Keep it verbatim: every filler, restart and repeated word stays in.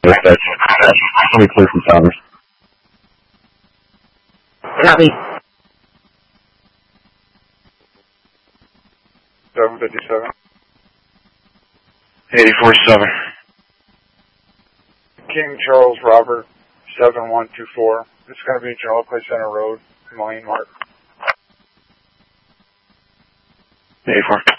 Let me clear from Towers. Copy. seven fifty-seven. eighty-four seven. King Charles Robert, seven one two four. It's going to be General Clay Center Road, Moline Mark. eighty-four.